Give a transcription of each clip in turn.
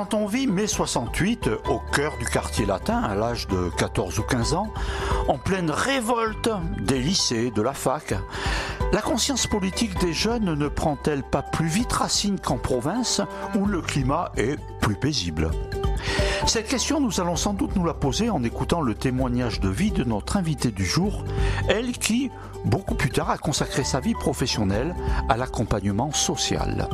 Quand on vit mai 68 au cœur du quartier latin à l'âge de 14 ou 15 ans, en pleine révolte des lycées, de la fac, la conscience politique des jeunes ne prend-elle pas plus vite racine qu'en province où le climat est plus paisible ? Cette question, nous allons sans doute nous la poser en écoutant le témoignage de vie de notre invitée du jour, elle qui, beaucoup plus tard, a consacré sa vie professionnelle à l'accompagnement social.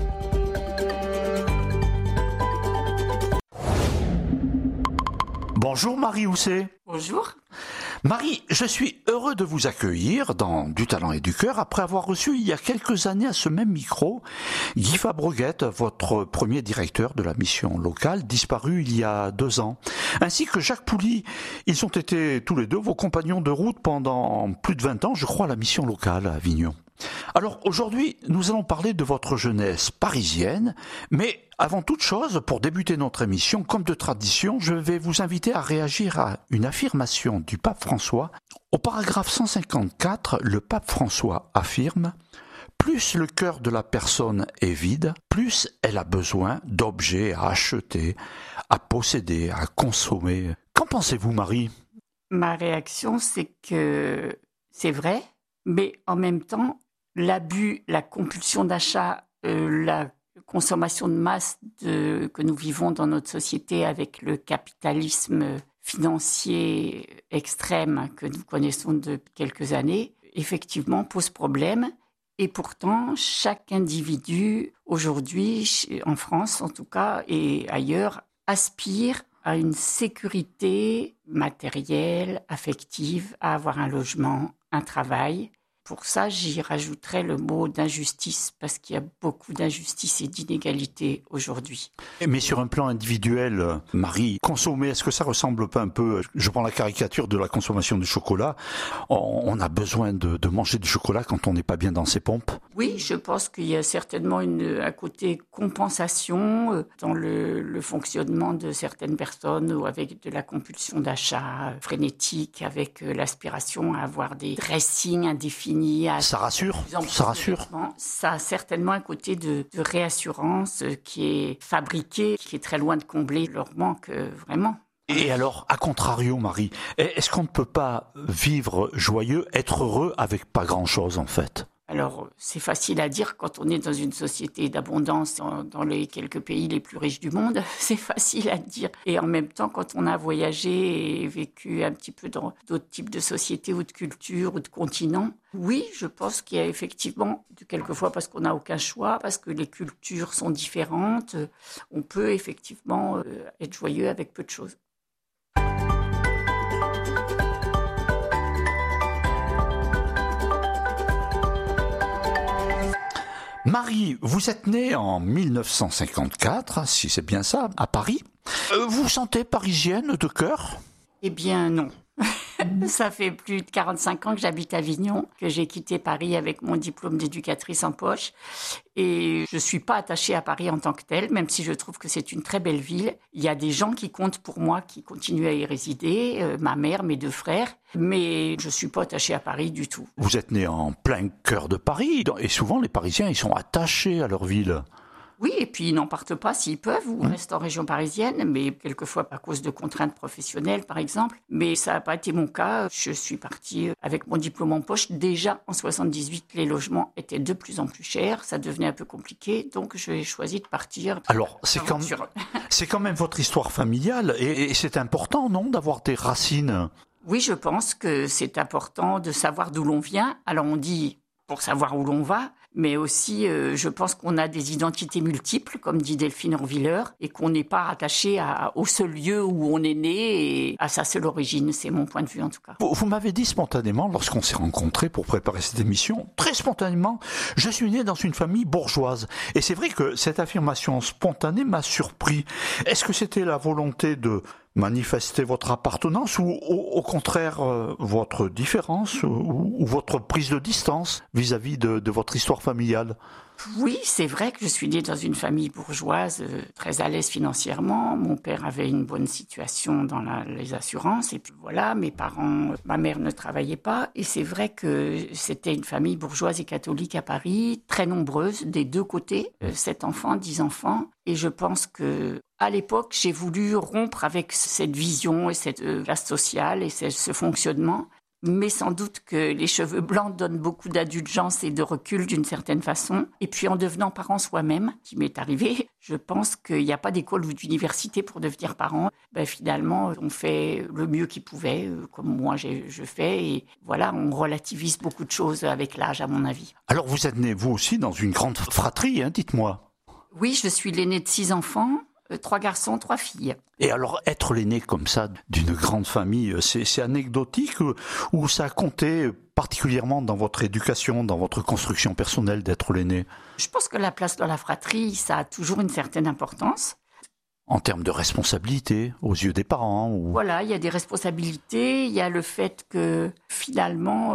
Bonjour Marie Housset. Bonjour. Marie, je suis heureux de vous accueillir dans Du Talent et du Cœur après avoir reçu il y a quelques années à ce même micro Guy Fabreguette, votre premier directeur de la mission locale, disparu il y a 2 ans, ainsi que Jacques Pouly. Ils ont été tous les deux vos compagnons de route pendant plus de 20 ans, je crois, à la mission locale à Avignon. Alors aujourd'hui, nous allons parler de votre jeunesse parisienne, mais avant toute chose, pour débuter notre émission, comme de tradition, je vais vous inviter à réagir à une affirmation du pape François. Au paragraphe 154, le pape François affirme « Plus le cœur de la personne est vide, plus elle a besoin d'objets à acheter, à posséder, à consommer. » Qu'en pensez-vous, Marie ? Ma réaction, c'est que c'est vrai, mais en même temps, l'abus, la compulsion d'achat, la consommation de masse que nous vivons dans notre société avec le capitalisme financier extrême que nous connaissons depuis quelques années, effectivement pose problème. Et pourtant, chaque individu, aujourd'hui, en France en tout cas, et ailleurs, aspire à une sécurité matérielle, affective, à avoir un logement, un travail. Pour ça, j'y rajouterais le mot d'injustice, parce qu'il y a beaucoup d'injustice et d'inégalité aujourd'hui. Mais sur un plan individuel, Marie, consommer, est-ce que ça ressemble pas un peu, je prends la caricature de la consommation du chocolat, on a besoin de manger du chocolat quand on n'est pas bien dans ses pompes ? Oui, je pense qu'il y a certainement un côté compensation dans le fonctionnement de certaines personnes, ou avec de la compulsion d'achat frénétique, avec l'aspiration à avoir des dressings indéfinis. Ça rassure, ça rassure. Ça a certainement un côté de réassurance qui est fabriqué, qui est très loin de combler leur manque vraiment. Et alors, à contrario, Marie, est-ce qu'on ne peut pas vivre joyeux, être heureux avec pas grand-chose en fait ? Alors, c'est facile à dire quand on est dans une société d'abondance dans les quelques pays les plus riches du monde. C'est facile à dire. Et en même temps, quand on a voyagé et vécu un petit peu dans d'autres types de sociétés ou de cultures ou de continents, oui, je pense qu'il y a effectivement, quelquefois parce qu'on n'a aucun choix, parce que les cultures sont différentes, on peut effectivement être joyeux avec peu de choses. Marie, vous êtes née en 1954, si c'est bien ça, à Paris. Vous vous sentez parisienne de cœur ? Eh bien non. Ça fait plus de 45 ans que j'habite à Avignon, que j'ai quitté Paris avec mon diplôme d'éducatrice en poche. Et je ne suis pas attachée à Paris en tant que telle, même si je trouve que c'est une très belle ville. Il y a des gens qui comptent pour moi, qui continuent à y résider, ma mère, mes 2 frères. Mais je ne suis pas attachée à Paris du tout. Vous êtes née en plein cœur de Paris, et souvent les Parisiens, ils sont attachés à leur ville. Oui, et puis ils n'en partent pas s'ils peuvent, ou restent en région parisienne, mais quelquefois à cause de contraintes professionnelles, par exemple. Mais ça n'a pas été mon cas. Je suis partie avec mon diplôme en poche. Déjà, en 78, les logements étaient de plus en plus chers. Ça devenait un peu compliqué, donc j'ai choisi de partir. Alors, c'est quand même votre histoire familiale, et c'est important, non, d'avoir des racines ? Oui, je pense que c'est important de savoir d'où l'on vient. Alors, on dit pour savoir où l'on va, mais aussi, je pense qu'on a des identités multiples, comme dit Delphine Orviller, et qu'on n'est pas rattaché au seul lieu où on est né et à sa seule origine. C'est mon point de vue, en tout cas. Vous m'avez dit spontanément, lorsqu'on s'est rencontrés pour préparer cette émission, très spontanément, je suis né dans une famille bourgeoise. Et c'est vrai que cette affirmation spontanée m'a surpris. Est-ce que c'était la volonté de manifester votre appartenance ou au contraire votre différence ou votre prise de distance vis-à-vis de votre histoire familiale ? Oui, c'est vrai que je suis née dans une famille bourgeoise très à l'aise financièrement. Mon père avait une bonne situation dans les assurances. Et puis voilà, ma mère ne travaillait pas. Et c'est vrai que c'était une famille bourgeoise et catholique à Paris, très nombreuse des deux côtés, 7 enfants, 10 enfants. Et je pense que À l'époque, j'ai voulu rompre avec cette vision et cette classe sociale et ce fonctionnement. Mais sans doute que les cheveux blancs donnent beaucoup d'indulgence et de recul d'une certaine façon. Et puis en devenant parent soi-même, qui m'est arrivé, je pense qu'il n'y a pas d'école ou d'université pour devenir parent. Finalement, on fait le mieux qu'il pouvait, comme moi je fais. Et voilà, on relativise beaucoup de choses avec l'âge, à mon avis. Alors vous êtes né, vous aussi, dans une grande fratrie, dites-moi. Oui, je suis l'aînée de 6 enfants. 3 garçons, 3 filles. Et alors, être l'aîné comme ça d'une grande famille, c'est anecdotique ou ça a compté particulièrement dans votre éducation, dans votre construction personnelle d'être l'aîné? Je pense que la place dans la fratrie, ça a toujours une certaine importance. En termes de responsabilité, aux yeux des parents Voilà, il y a des responsabilités, il y a le fait que finalement...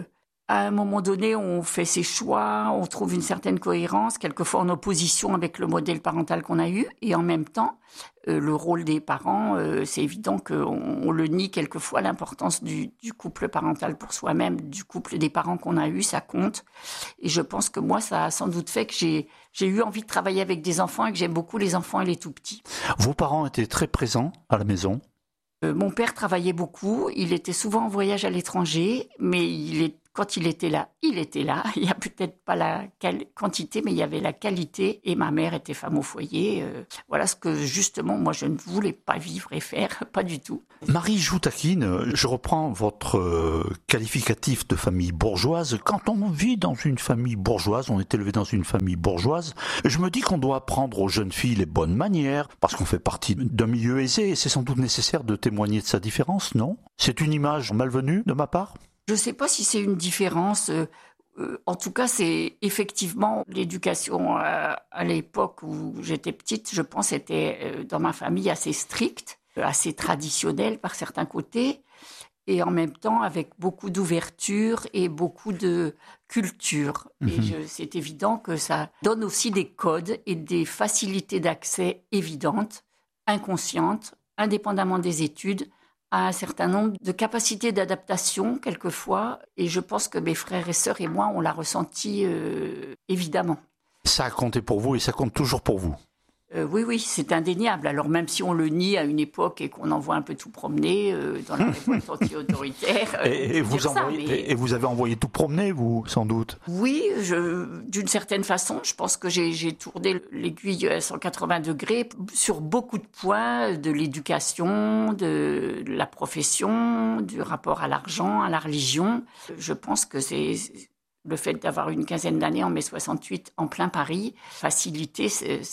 à un moment donné, on fait ses choix, on trouve une certaine cohérence, quelquefois en opposition avec le modèle parental qu'on a eu. Et en même temps, le rôle des parents, c'est évident qu'on le nie quelquefois, l'importance du couple parental pour soi-même, du couple des parents qu'on a eu, ça compte. Et je pense que moi, ça a sans doute fait que j'ai eu envie de travailler avec des enfants et que j'aime beaucoup les enfants et les tout-petits. Vos parents étaient très présents à la maison? Mon père travaillait beaucoup, il était souvent en voyage à l'étranger, mais quand il était là, il était là. Il n'y a peut-être pas la quantité, mais il y avait la qualité. Et ma mère était femme au foyer. Voilà ce que, justement, moi, je ne voulais pas vivre et faire, pas du tout. Marie Joutaquine, je reprends votre qualificatif de famille bourgeoise. Quand on vit dans une famille bourgeoise, on est élevé dans une famille bourgeoise, je me dis qu'on doit apprendre aux jeunes filles les bonnes manières, parce qu'on fait partie d'un milieu aisé, et c'est sans doute nécessaire de témoigner de sa différence, non? C'est une image malvenue de ma part? Je ne sais pas si c'est une différence. En tout cas, c'est effectivement l'éducation à l'époque où j'étais petite, je pense, était dans ma famille assez stricte, assez traditionnelle par certains côtés, et en même temps avec beaucoup d'ouverture et beaucoup de culture. Et c'est évident que ça donne aussi des codes et des facilités d'accès évidentes, inconscientes, indépendamment des études, à un certain nombre de capacités d'adaptation quelquefois, et je pense que mes frères et sœurs et moi, on l'a ressenti évidemment. Ça a compté pour vous et ça compte toujours pour vous? Oui, c'est indéniable. Alors même si on le nie à une époque et qu'on envoie un peu tout promener dans la révolte anti-autoritaire. Et vous avez envoyé tout promener, vous, sans doute? Oui, d'une certaine façon, je pense que j'ai tourné l'aiguille à 180 degrés sur beaucoup de points, de l'éducation, de la profession, du rapport à l'argent, à la religion. Je pense que c'est... Le fait d'avoir une quinzaine d'années en mai 68 en plein Paris, facilité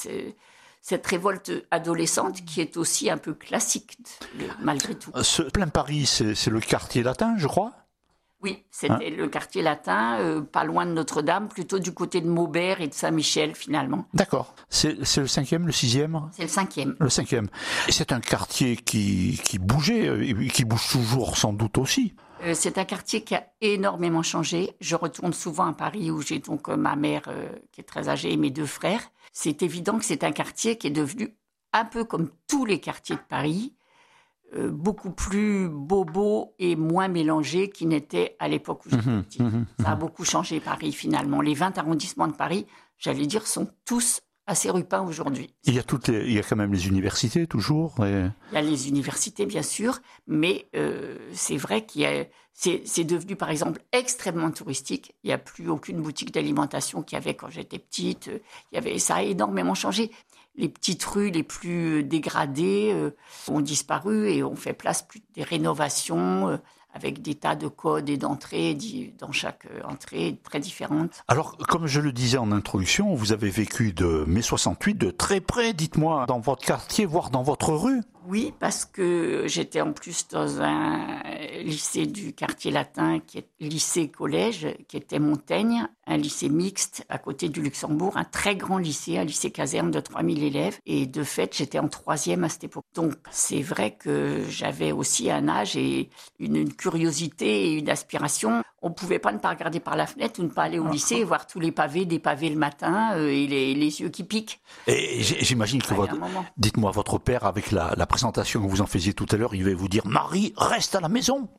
cette révolte adolescente qui est aussi un peu classique, malgré tout. Ce plein Paris, c'est le quartier latin, je crois? Oui, c'était le quartier latin, pas loin de Notre-Dame, plutôt du côté de Maubert et de Saint-Michel, finalement. D'accord. C'est le 5e, le 6e? C'est le 5e. Le 5e. Et c'est un quartier qui bougeait, et qui bouge toujours sans doute aussi. C'est un quartier qui a énormément changé. Je retourne souvent à Paris où j'ai donc ma mère qui est très âgée et mes 2 frères. C'est évident que c'est un quartier qui est devenu un peu comme tous les quartiers de Paris, beaucoup plus bobo et moins mélangé qu'il n'était à l'époque où j'étais petite. Ça a beaucoup changé Paris finalement. Les 20 arrondissements de Paris, j'allais dire, sont tous assez rupins aujourd'hui. Il y a quand même les universités toujours. Il y a les universités bien sûr, mais c'est vrai c'est devenu par exemple extrêmement touristique. Il n'y a plus aucune boutique d'alimentation qu'il y avait quand j'étais petite. Ça a énormément changé. Les petites rues les plus dégradées ont disparu et on fait place plus des rénovations avec des tas de codes et d'entrées dans chaque entrée très différentes. Alors, comme je le disais en introduction, vous avez vécu de mai 68 de très près, dites-moi, dans votre quartier, voire dans votre rue? Oui, parce que j'étais en plus dans un lycée du quartier latin, qui est lycée-collège, qui était Montaigne, un lycée mixte à côté du Luxembourg, un très grand lycée, un lycée caserne de 3000 élèves. Et de fait, j'étais en 3e à cette époque. Donc, c'est vrai que j'avais aussi un âge et une curiosité et une aspiration. On ne pouvait pas ne pas regarder par la fenêtre ou ne pas aller au lycée et voir tous les pavés le matin et les yeux qui piquent. Et j'imagine que dites-moi, votre père, avec la présentation que vous en faisiez tout à l'heure, il va vous dire « Marie, reste à la maison », non ?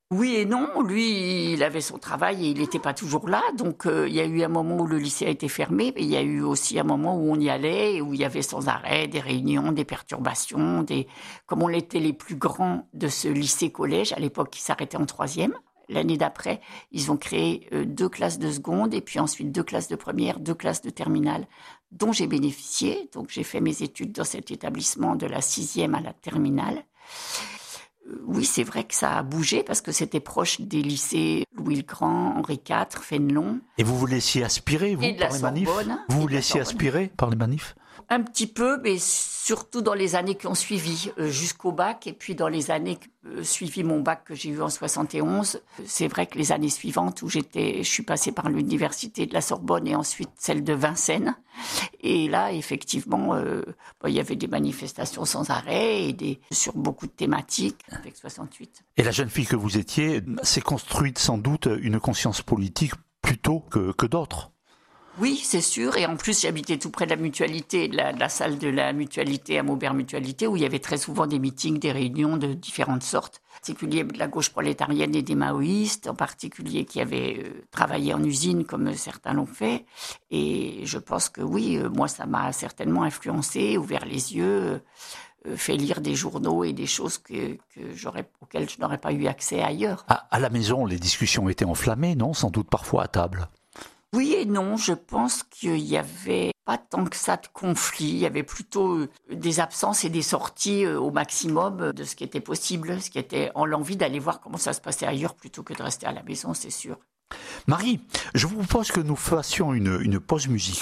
Oui et non. Lui, il avait son travail et il n'était pas toujours là. Donc, il y a eu un moment où le lycée a été fermé, mais il y a eu aussi un moment où on y allait et où il y avait sans arrêt des réunions, des perturbations, comme on était les plus grands de ce lycée-collège, à l'époque, qui s'arrêtait en 3e. L'année d'après, ils ont créé 2 classes de seconde et puis ensuite 2 classes de première, 2 classes de terminale, dont j'ai bénéficié. Donc, j'ai fait mes études dans cet établissement de la 6e à la terminale. Oui, c'est vrai que ça a bougé parce que c'était proche des lycées Louis-le-Grand, Henri IV, Fénelon. Et vous vous laissiez aspirer, vous, par les manifs ? Vous vous laissiez aspirer par les manifs ? Un petit peu, mais surtout dans les années qui ont suivi, jusqu'au bac. Et puis dans les années suivies mon bac que j'ai eu en 71, c'est vrai que les années suivantes où je suis passée par l'université de la Sorbonne et ensuite celle de Vincennes. Et là, effectivement, il y avait des manifestations sans arrêt et sur beaucoup de thématiques avec 68. Et la jeune fille que vous étiez s'est construite sans doute une conscience politique plus tôt que d'autres. Oui, c'est sûr. Et en plus, j'habitais tout près de la mutualité, de la salle de la mutualité à Maubert Mutualité, où il y avait très souvent des meetings, des réunions de différentes sortes, en particulier de la gauche prolétarienne et des maoïstes, en particulier qui avaient travaillé en usine comme certains l'ont fait. Et je pense que oui, moi, ça m'a certainement influencé, ouvert les yeux, fait lire des journaux et des choses auxquelles je n'aurais pas eu accès ailleurs. À la maison, les discussions étaient enflammées, non ? Sans doute parfois à table. Oui et non, je pense qu'il y avait pas tant que ça de conflits, il y avait plutôt des absences et des sorties au maximum de ce qui était possible, ce qui était en l'envie d'aller voir comment ça se passait ailleurs plutôt que de rester à la maison, c'est sûr. Marie, je vous propose que nous fassions une pause musicale.